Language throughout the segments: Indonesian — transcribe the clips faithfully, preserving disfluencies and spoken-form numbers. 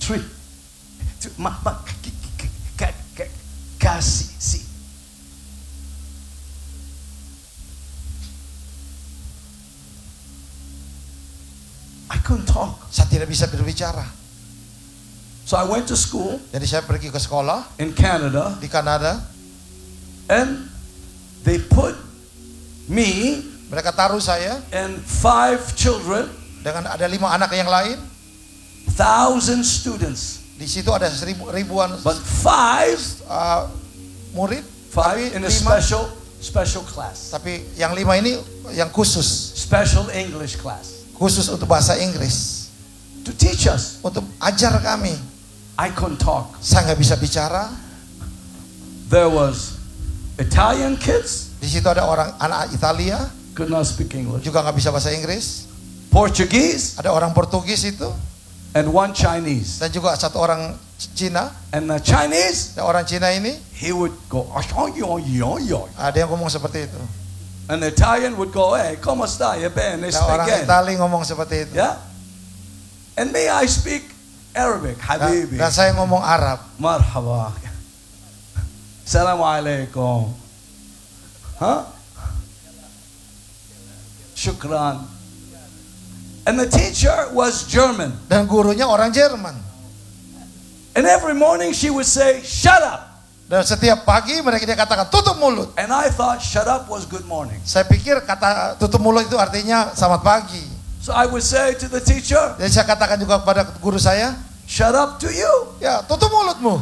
Three. Ma, ma, kasih, si. I couldn't talk. Saya tidak bisa berbicara. So I went to school. Jadi saya pergi ke sekolah in Canada. Di Kanada. And they put me. Mereka taruh saya. And five children. Dengan ada lima anak yang lain. Thousand students. Di situ ada seribu, ribuan. But five uh, murid. Five in a lima, special special class. Tapi yang lima ini yang khusus. Special English class. Khusus untuk bahasa Inggris. To teach us. Untuk ajar kami. I couldn't talk. Saya nggak bisa bicara. There was Italian kids. Di situ ada orang anak Italia. Could not speak English. Juga nggak bisa bahasa Inggris. Portuguese. Ada orang Portugis itu. And one Chinese. Dan juga satu orang Cina. And the Chinese. Dan orang Cina ini. He would go. Ada yang ngomong seperti itu. And the Italian would go, hey, como sta? Ya ben, dan orang Itali ngomong seperti itu. Yeah. And me, I speak Arabic, Habibi. Dan, dan saya ngomong Arab. Marhaba. Assalamualaikum. Huh? Shukran. And the teacher was German. Dan gurunya orang Jerman. And every morning she would say, shut up. Dan setiap pagi mereka dia katakan tutup mulut. And I thought shut up was good morning. Saya pikir kata tutup mulut itu artinya selamat pagi. So I would say to the teacher. Jadi saya katakan juga kepada guru saya. Shut up to you. Ya, tutup mulutmu.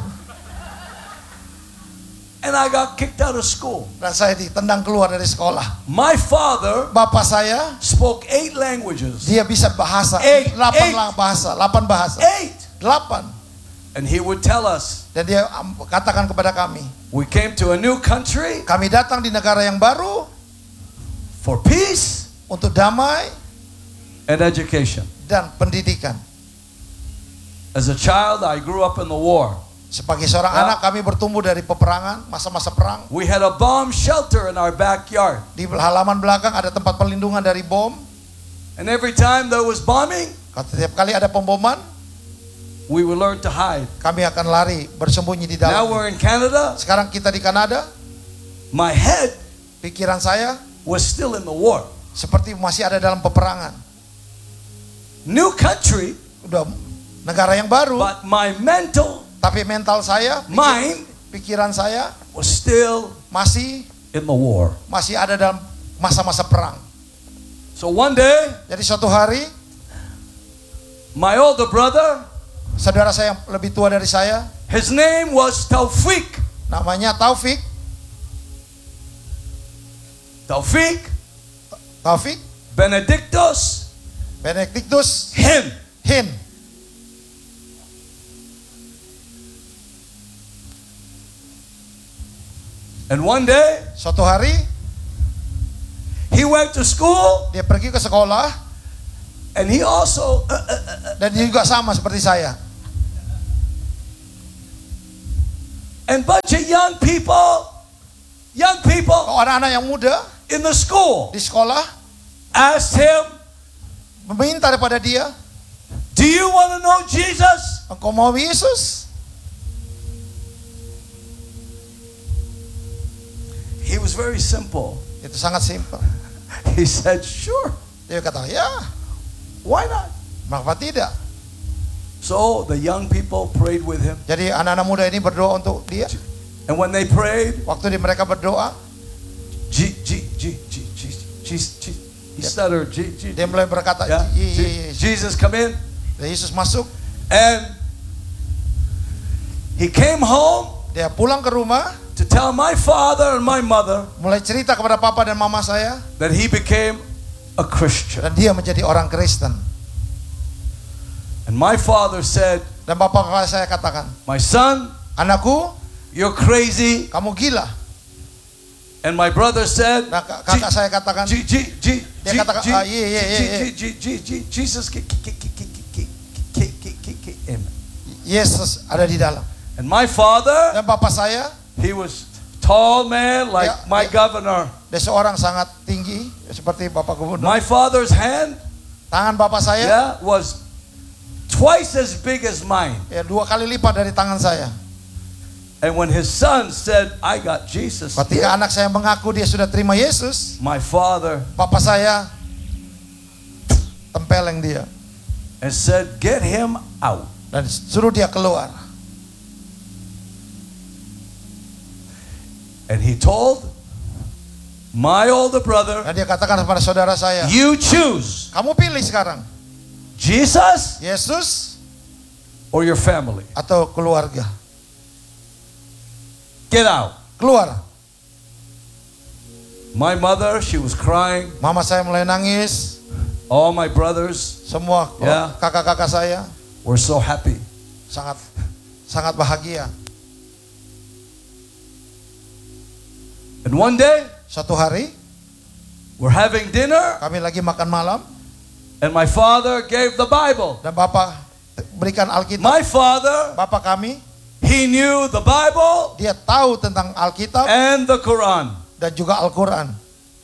And I got kicked out of school. Dan saya ditendang keluar dari sekolah. My father. Bapak saya. Spoke eight languages. Dia bisa bahasa. Eight. Delapan eight. bahasa. Delapan bahasa. Eight. Delapan. And he would tell us. Dan dia katakan kepada kami. We came to a new country. Kami datang di negara yang baru. For peace. Untuk damai. And education. Dan pendidikan. As a child, I grew up in the war. Sebagai seorang yeah. anak kami bertumbuh dari peperangan, masa-masa perang. We had a bomb shelter in our backyard. Di halaman belakang ada tempat perlindungan dari bom. And every time there was bombing, setiap kali ada pemboman, we would learn to hide. Kami akan lari, bersembunyi di dalam. Now we're in Canada. Sekarang kita di Kanada. My head, pikiran saya, was still in the war. Seperti masih ada dalam peperangan. New country, udah negara yang baru. But my mental, tapi mental saya, pikir, mind, pikiran saya, was still masih in the war. Masih ada dalam masa-masa perang. So one day, jadi suatu hari, my older brother, saudara saya yang lebih tua dari saya, his name was Taufik. Namanya Taufik. Taufik. Taufik. Benedictus. Benedictus. Hin. Hin. And one day, suatu hari, he went to school. Dia pergi ke sekolah. And he also. Uh, uh, uh, dan dia juga sama seperti saya. And bunch of young people, young people, anak-anak yang muda in the school, di sekolah, asked him, meminta daripada dia, do you want to know Jesus? Engkau mau Yesus? He was very simple. Itu sangat simpel. He said, sure. Dia kata, ya. Why not? Mengapa tidak? So the young people prayed with him. Jadi anak-anak muda ini berdoa untuk dia. And when they prayed, waktu mereka berdoa, G, G, G, G, G, G, G, he stuttered. G, G, dia mulai berkata, yeah, G, Jesus come in. Yesus masuk. And he came home. Dia pulang ke rumah. To tell my father and my mother. Mulai cerita kepada papa dan mama saya. That he became a Christian. Dan dia menjadi orang Kristen. And my father said, dan bapak saya katakan, my son, anakku, you're crazy. Kamu gila. And my brother said, nah, kakak saya katakan, G, G, G, dia katakan, ah, iya, iya, iya, Jesus Yesus ada di dalam. And my father, dan bapak saya, he was tall man like dia, my dia, governor. Dia seorang sangat tinggi seperti bapak gubernur. My father's hand, tangan bapak saya, yeah, was twice as big as mine. Ya, dua kali lipat dari tangan saya. And when his son said, I got Jesus, Ketika anak saya mengaku dia sudah terima Yesus, my father papa saya tempeleng dia and said, get him out. dan suruh dia keluar. And he told my older brother, Dan dia katakan kepada saudara saya, you choose kamu pilih sekarang, Jesus Yesus or your family. atau keluarga. Get out. Keluar. My mother, she was crying. Mama saya mulai nangis. All my brothers Semua Ya. kakak-kakak saya were so happy. sangat sangat bahagia. And one day, Suatu hari we're having dinner, kami lagi makan malam and my father gave the Bible. dan Bapak berikan Alkitab. My father, Bapak kami, he knew the Bible dia tahu tentang Alkitab and the Quran. dan juga Al-Quran.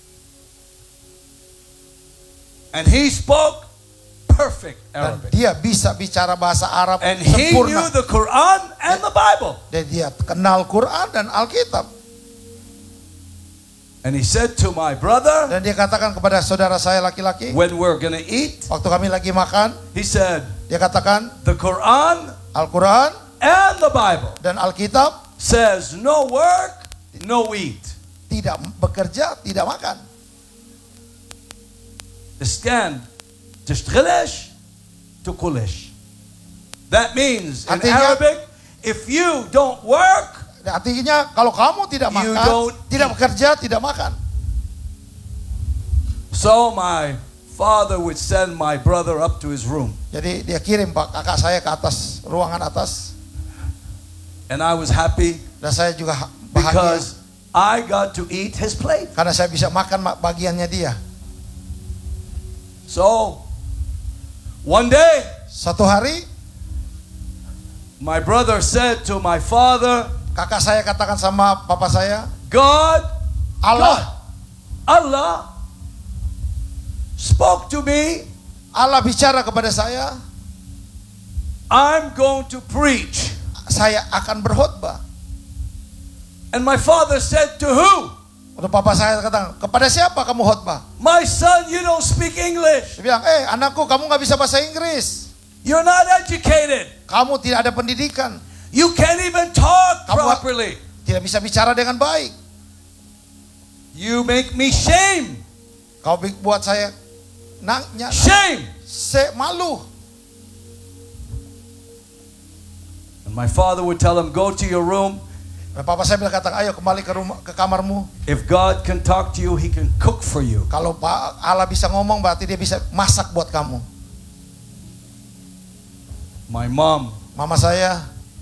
And he spoke perfect Dan Arabic. dia bisa bicara bahasa Arab And he knew sempurna. the Quran and the Bible. Dan dia kenal Quran dan Alkitab. And he said to my brother, Dan dia katakan kepada saudara saya laki-laki, when we're going to eat, waktu kami lagi makan, he said, dia katakan the Quran Al-Quran and the Bible dan Alkitab says no work, no eat. tidak bekerja, tidak makan. Scan, tishtrilesh to kulesh. That means in Artinya- Arabic, if you don't work, Artinya kalau kamu tidak You makan, don't tidak eat. bekerja, tidak makan. so my father would send my brother up to his room. Jadi dia kirim Pak kakak saya ke atas, ruangan atas, And I was happy dan saya juga ha- bahagia because I got to eat his plate. karena saya bisa makan ma- bagiannya dia. So one day, Satu hari my brother said to my father, kakak saya katakan sama papa saya, God, Allah, God, Allah spoke to me. Allah bicara kepada saya, I'm going to preach. saya akan berkhotbah. And my father said, to who? Untuk papa saya katakan, kepada siapa kamu khotbah? My son, you don't speak English. Dia bilang, eh anakku, kamu nggak bisa bahasa Inggris, You're not educated. kamu tidak ada pendidikan, You can't even talk Kamu- properly. tidak bisa bicara dengan baik. You make me shame. Kau bi- buat saya nanya, Shame. saya malu. And my father would tell him, go to your room. Dan papa saya bilang katakan, ayo kembali ke rumah, ke kamarmu. If God can talk to you, he can cook for you. Kalau Pak Allah bisa ngomong, berarti dia bisa masak buat kamu. My mom, Mama saya,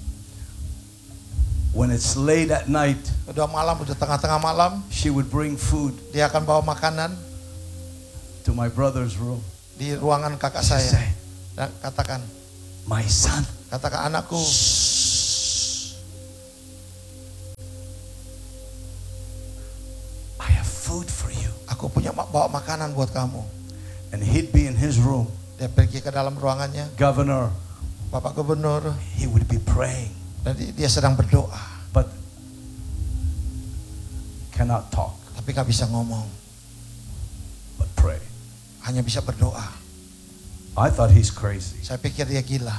when it's late at night, udah malam, udah tengah-tengah malam, she would bring food dia akan bawa makanan to my brother's room. di ruangan kakak She saya. said, Dan katakan, my son, katakan anakku, I have food for you. aku punya ma- bawa makanan buat kamu. And he'd be in his room. Dia pergi ke dalam ruangannya, Governor, Bapak Gubernur, he would be praying, dan di- dia sedang berdoa, but cannot talk, tapi gak bisa ngomong, but pray. hanya bisa berdoa. I thought he's crazy. Saya pikir dia gila,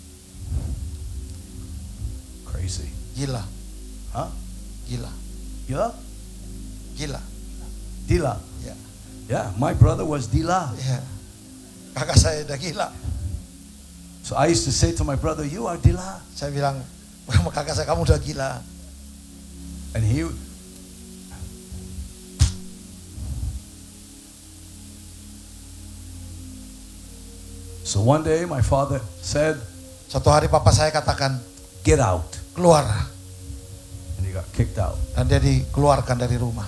Crazy. gila, Huh? gila, Yeah? gila. Dila. Ya, Yeah, my brother was Dila. ya. Kakak saya udah gila. So I used to say to my brother, you are Dila. Saya bilang sama kakak saya, kamu udah gila. And he, so one day my father said, Suatu hari papa saya katakan, get out. keluar. And he got kicked out. Dan dia dikeluarkan dari rumah.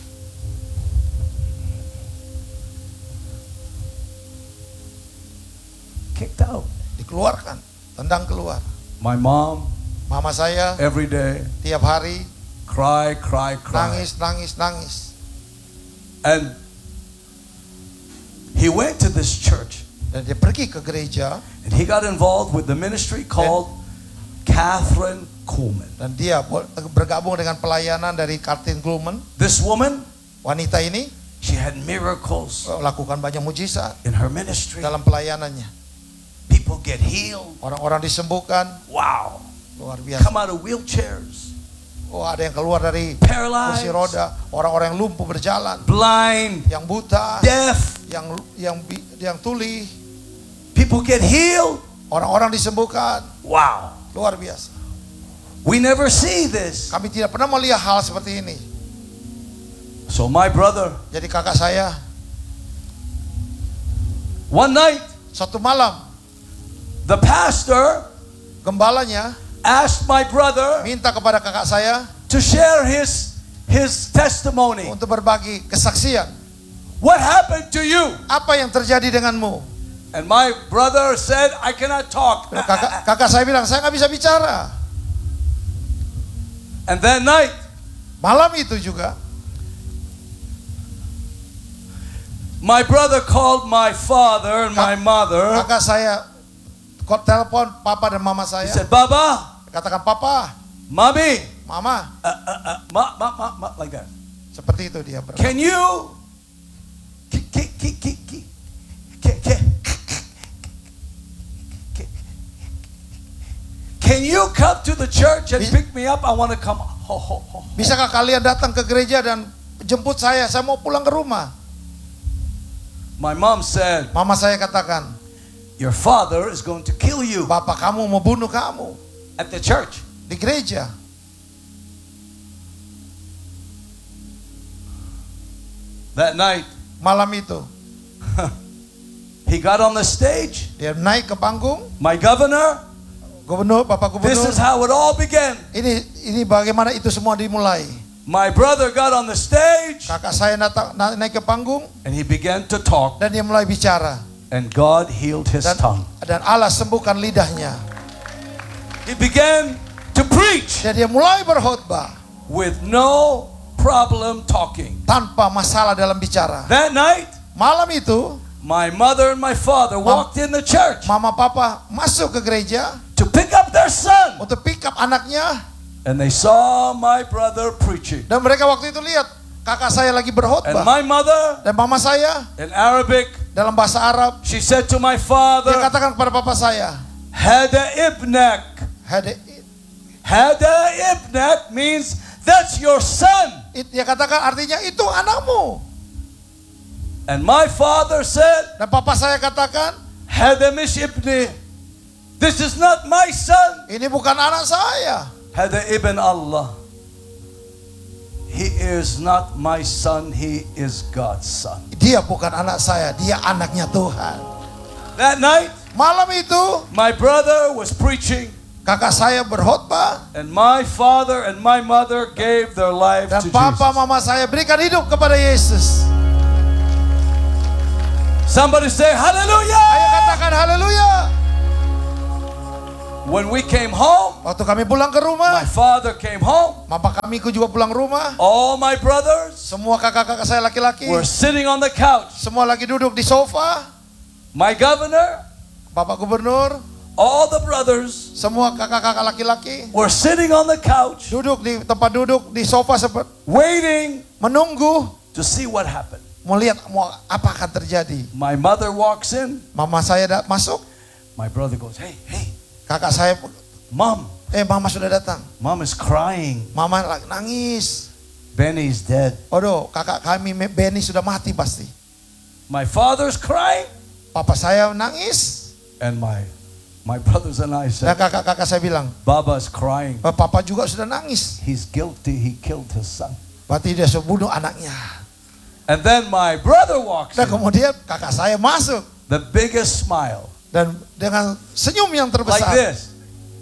Kicked out. Dikeluarkan, tendang keluar. My mom, Mama saya every day, tiap hari cry, cry, cry. nangis, nangis, nangis. And he went to this church. Dan dia pergi ke gereja. And he got involved with the ministry called Catherine Kuhlman. Dan dia bergabung dengan pelayanan dari Catherine Kuhlman. This woman, wanita ini, she had miracles lakukan banyak mujizat in her ministry. Dalam pelayanannya. People get healed. Orang-orang disembuhkan. Wow. Luar biasa. Come out of wheelchairs. Oh, ada yang keluar dari paralyzed, kursi roda, orang-orang yang lumpuh berjalan, blind, yang buta, deaf, yang yang yang tuli. People get healed. Orang-orang disembuhkan. Wow. Luar biasa. We never see this. Kami tidak pernah melihat hal seperti ini. So my brother, jadi kakak saya, one night, satu malam, the pastor, gembalanya, asked my brother, minta kepada kakak saya, to share his his testimony. Untuk berbagi kesaksian. What happened to you? Apa yang terjadi denganmu? And my brother said, I cannot talk. Kakak, kakak saya bilang, saya nggak bisa bicara. And that night, malam itu juga, my brother called my father and my mother. Kakak saya telepon papa dan mama saya. He said, Baba, katakan papa, Mommy, mama, uh, uh, uh, ma, ma, ma, ma, like that. Seperti itu dia berkata. Can you, can, can, can, can, can, can, can you come to the church and pick me up? I want to come. Ho, ho, ho. Bisakah kalian datang ke gereja dan jemput saya? Saya mau pulang ke rumah. My mom said, mama saya katakan, your father is going to kill you. Bapak kamu mau bunuh kamu. At the church. Di gereja. That night, malam itu, he got on the stage. Dia naik ke panggung. My governor, gubernur, Bapak Gubernur. This is how it all began. Ini ini bagaimana itu semua dimulai. My brother got on the stage. Kakak saya nata, naik ke panggung. And he began to talk. Dan dia mulai bicara. And God healed his dan, tongue. Dan Allah sembuhkan lidahnya. He began to preach. Dan dia mulai berkhotbah. With no problem talking. Tanpa masalah dalam bicara. That night, malam itu, my mother and my father walked in the church. Mama papa masuk ke gereja. To pick up their son. Untuk pick up anaknya. And they saw my brother preaching. Dan mereka waktu itu lihat kakak saya lagi berkhotbah. And my mother, dan mama saya, in Arabic, dalam bahasa Arab, she said to my father, dia katakan kepada papa saya, Hada ibnak. Hada, Hada ibnak means that's your son. Dia katakan artinya itu anakmu. And my father said, dan papa saya katakan, Hada mish ibni. This is not my son. Ini bukan anak saya. Hada ibn Allah. He is not my son, he is God's son. Dia bukan anak saya, dia anaknya Tuhan. That night, malam itu, my brother was preaching. Kakak saya berkhotbah. And my father and my mother gave their life dan to papa Jesus. mama saya berikan hidup kepada Yesus. Somebody say hallelujah. Ayo katakan haleluya. When we came home, waktu kami pulang ke rumah, my father came home. Mama kamiku juga pulang rumah. All my brothers, semua kakak-kakak saya laki-laki, were sitting on the couch. Semua lagi duduk di sofa. My governor, Bapak Gubernur, all the brothers, semua kakak-kakak laki-laki, were sitting on the couch. Duduk di tempat duduk di sofa seperti waiting, menunggu to see what happened. Mau lihat mau apa akan terjadi. My mother walks in. Mama saya masuk. My brother goes, hey, hey. Kakak saya, Mom. Eh, mama sudah datang. Mom is crying. Mama nangis. Benny's dead. Aduh, kakak kami Benny sudah mati pasti. My father's crying. Papa saya nangis. And my my brothers and I said, dan kakak-kakak saya bilang, Baba's crying. Papa juga sudah nangis. He's guilty. He killed his son. Berarti dia sudah bunuh anaknya. And then my brother walks dan in. kemudian kakak saya masuk. The biggest smile. Dan dengan senyum yang terbesar. Like this.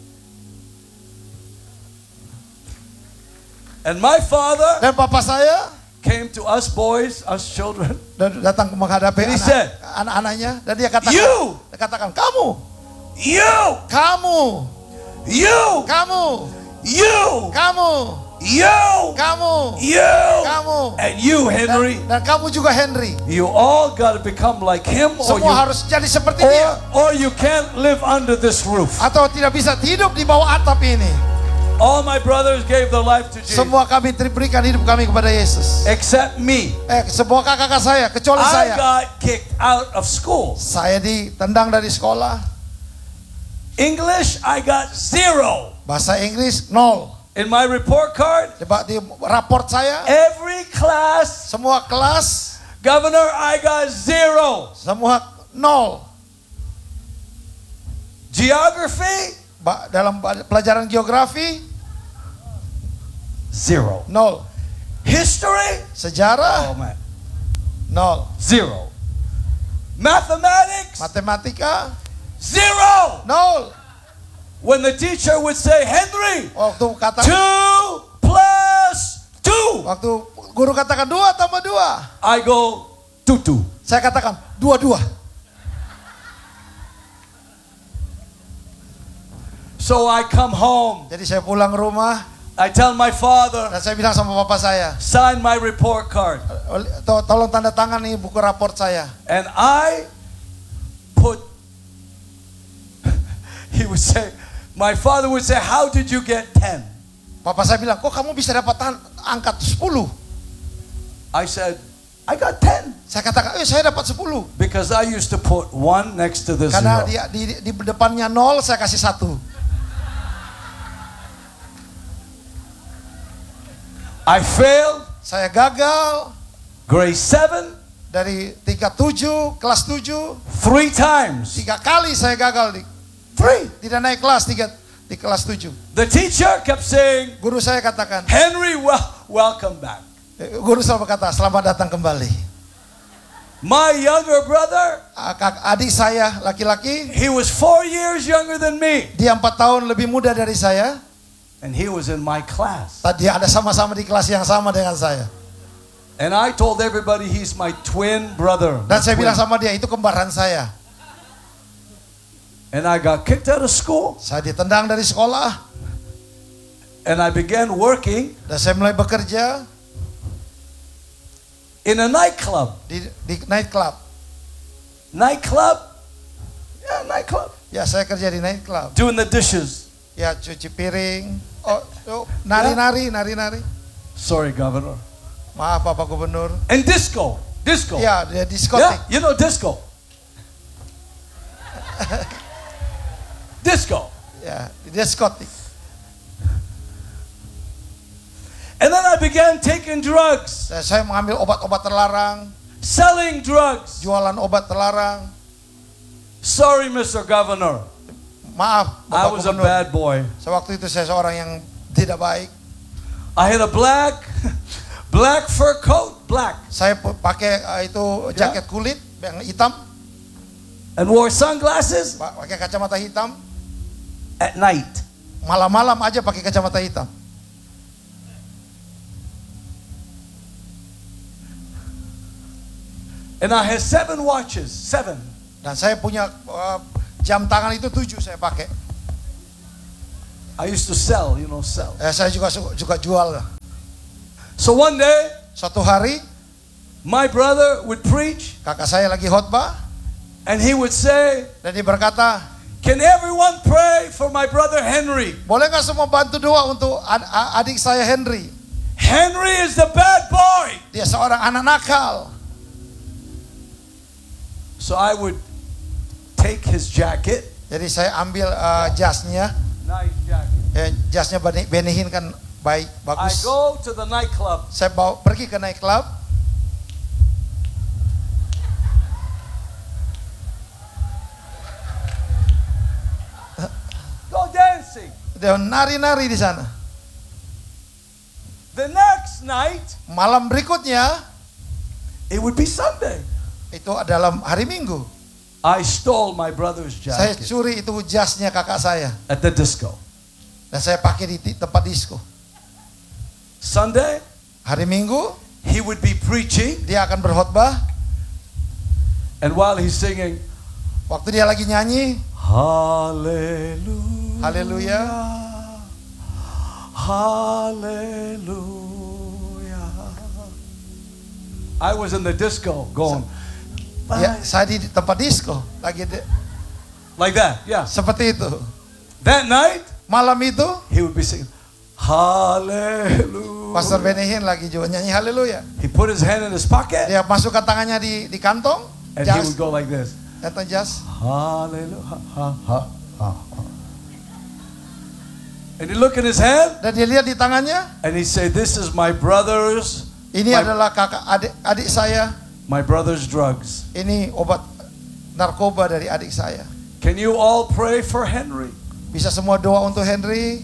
And my father dan papa saya came to us boys, us children. Dan datang menghadapi anak, anak-anaknya. Dan dia katakan, you. Dia katakan, kamu. You. Kamu. You. Kamu. You. Kamu. you, kamu, you, kamu, and you, dan, Henry. dan kamu juga Henry. You all got to become like him, or Semua you, harus jadi seperti or, dia. or you can't live under this roof. Atau tidak bisa hidup di bawah atap ini. All my brothers gave their life to Jesus, Semua kami berikan hidup kami kepada Yesus. except me. Eh, semua kakak-kakak saya, kecuali I saya. got kicked out of school. Saya ditendang dari sekolah. English, I got zero. Bahasa Inggris nol. In my report card, Coba di raport saya, every class, semua kelas, governor, I got zero. semua nol. Geography, Ba- Dalam pelajaran geografi, zero. nol. History, Sejarah, oh man, nol. zero. Mathematics, Matematika, zero. nol. When the teacher would say, Henry, Waktu kata, two plus two, waktu guru katakan dua tambah dua, I go, two, two. saya katakan dua-dua. So I come home. Jadi saya pulang ke rumah I tell my father, dan saya bilang sama papa saya, sign my report card. "To- tolong tanda tangan nih buku raport saya." And I put, he would say, my father would say, how did you get ten? Papa saya bilang, kok kamu bisa dapat tan- angkat sepuluh? I said, I got ten. Saya katakan, eh saya dapat sepuluh. Because I used to put one next to the Karena zero. dia, di, di depannya nol, saya kasih satu. I failed Saya gagal grade seven dari tingkat tujuh, kelas tujuh. three times. Tiga kali saya gagal di Three. tidak naik kelas tiga di kelas tujuh. The teacher kept saying, Guru saya katakan, Henry, well, welcome back. eh, guru saya berkata, selamat datang kembali. My younger brother, Ah, kak- Adik saya laki-laki, he was four years younger than me. dia empat tahun lebih muda dari saya. And he was in my class. Tadi ada sama-sama di kelas yang sama dengan saya. And I told everybody he's my twin brother. Dan saya Twin. bilang sama dia, itu kembaran saya. And I got kicked out of school. Saya ditendang dari sekolah And I began working dan saya mulai bekerja in a nightclub. di, di night club. Nightclub? Yeah, nightclub. Ya, saya kerja di night club. Doing the dishes. Ya, cuci piring. Oh, oh, nari-nari, nari-nari. Sorry, Governor. Maaf, Bapak Gubernur. And disco. Disco. Ya, dia diskotik. Yeah, you know disco. Disco. Ya, di diskotik. And then I began taking drugs, Dan saya mengambil obat-obat terlarang, selling drugs. jualan obat terlarang. Sorry, Mister Governor. Maaf, I Bapak was a Gubernur. bad boy. Sewaktu itu saya seorang yang tidak baik. I had a black, black fur coat, black, Saya pu- pakai eh, itu jaket kulit yang hitam, and wore sunglasses pa- pakai kacamata hitam. at night. Malam-malam aja pakai kacamata hitam. And I had seven watches, seven. Dan saya punya eh, jam tangan itu tujuh saya pakai. I used to sell, you know, sell. Eh, saya juga su- juga jual. So one day, Suatu hari my brother would preach, kakak saya lagi khotbah and he would say, dan dia berkata, can everyone pray for my brother Henry? boleh nggak semua bantu doa untuk ad- a- adik saya Henry? Henry is the bad boy. Dia seorang anak nakal. So I would take his jacket, Jadi saya ambil eh, jasnya, nice jacket. eh, jasnya Beni- Benihin kan baik, I bagus. go to the nightclub. Saya bawa pergi ke night club. Go dancing. Dia nari-nari di sana. The next night, Malam berikutnya it would be Sunday. itu dalam hari Minggu. I stole my brother's Saya jacket curi itu jasnya kakak saya at the disco. dan saya pakai di ti- tempat disco. Sunday, Hari Minggu he would be preaching, dia akan berkhotbah. and while he's singing, Waktu dia lagi nyanyi, Hallelujah, haleluya, Hallelujah. I was in the disco going, Ya, saya di tempat disco lagi de- like that, yeah. seperti itu. That night, Malam itu he would be singing, Hallelujah. Pastor Benehin lagi juga nyanyi haleluya. He put his hand in his pocket, Dia masukkan tangannya di di kantong, and he jas, would go like this. kantong jas. Hallelujah. Ha, ha, ha, ha. And he look in his hand, Dan dia lihat di tangannya, and he say, this is my brother's, ini my, adalah kakak adik adik saya. my brother's drugs. Ini obat narkoba dari adik saya. Can you all pray for Henry? Bisa semua doa untuk Henry.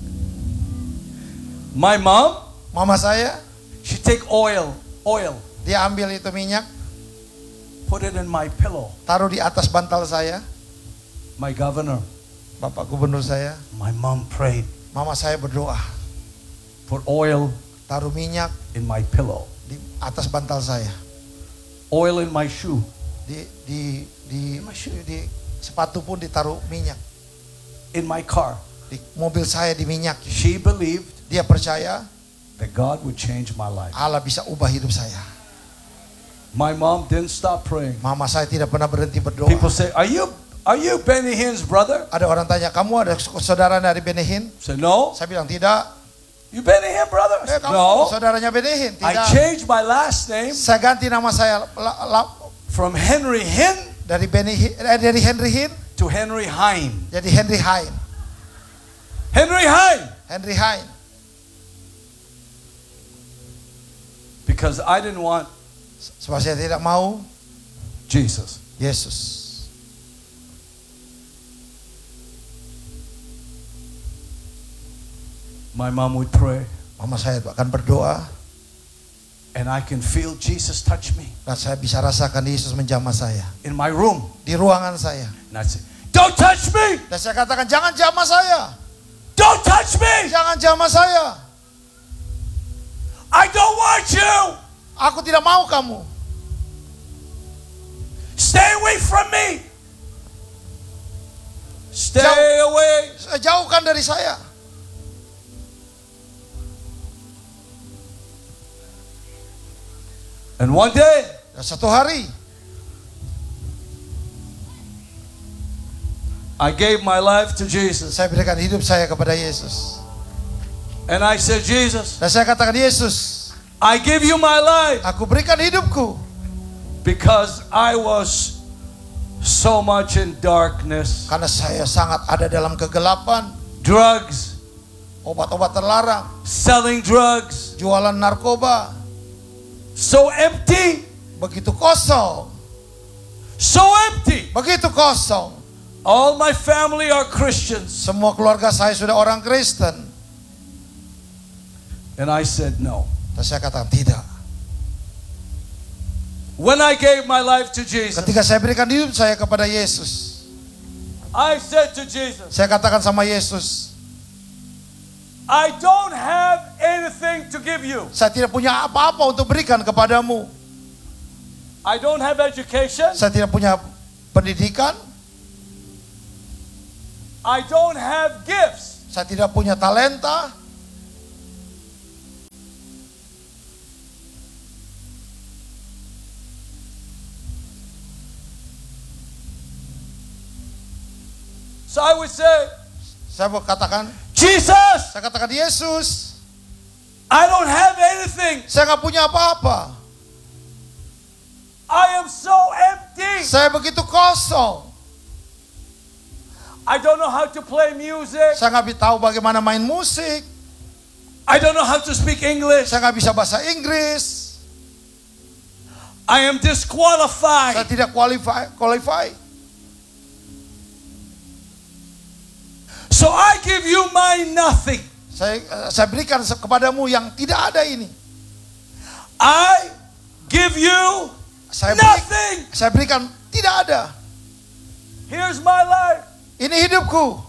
My mom, Mama saya, she take oil, oil, dia ambil itu minyak, put it in my pillow. taruh di atas bantal saya. My governor, Bapak gubernur saya, my mom prayed, mama saya berdoa, put oil taruh minyak in my pillow, di atas bantal saya. oil in my shoe. Di di di di sepatu pun ditaruh minyak. In my car. Di mobil saya diminyak. She believed Dia percaya that God would change my life. Allah bisa ubah hidup saya. My mom didn't stop praying. Mama saya tidak pernah berhenti berdoa. People say, are you are you Benny Hinn's brother? Ada orang tanya, kamu ada saudara dari Benehin? I said, no. Saya bilang tidak. You Benny Hinn brother? I Eh, said, kamu no. saudaranya Benehin? I Tidak. changed my last name Saya ganti nama saya la- la- from Henry Hinn dari Benehin, eh, dari Henry Hinn to Henry Hine. jadi Henry Hine. Henry Hine. Henry Hine. Because I didn't want Sebab saya tidak mau Jesus. Yesus. My mom would pray, Mama saya akan berdoa and I can feel Jesus touch me dan saya bisa rasakan Yesus menjamah saya in my room. di ruangan saya. And I'd say, don't touch me! Dan saya katakan, jangan jamah saya. Don't touch me! Jangan jamah saya. I don't want you! Aku tidak mau kamu. Stay away from me! Stay Jauh. away! Jauhkan dari saya. And one day, Dan satu hari I gave my life to Jesus. saya berikan hidup saya kepada Yesus. And I said, Jesus, Dan saya katakan, Yesus, I give you my life aku berikan hidupku because I was so much in darkness. karena saya sangat ada dalam kegelapan, Drugs, obat-obat terlarang, selling drugs, jualan narkoba, so empty, begitu kosong, so empty. begitu kosong. All my family are Christians. Semua keluarga saya sudah orang Kristen. And I said no. Dan saya katakan tidak. When I gave my life to Jesus, Ketika saya berikan hidup saya kepada Yesus, I said to Jesus, saya katakan sama Yesus, I don't have anything to give you. saya tidak punya apa-apa untuk berikan kepadamu. I don't have education. Saya tidak punya pendidikan, I don't have gifts. saya tidak punya talenta. So I would say, Saya mau katakan, Jesus, saya katakan Yesus, I don't have anything. saya nggak punya apa-apa. I am so empty. Saya begitu kosong. I don't know how to play music. Saya nggak tahu bagaimana main musik. I don't know how to speak English. Saya nggak bisa bahasa Inggris. I am Saya disqualified. tidak qualify, qualify. So I give you my nothing. Saya saya berikan kepadamu yang tidak ada ini. I give you Saya beri, nothing. saya berikan tidak ada. Here's my life. Ini hidupku.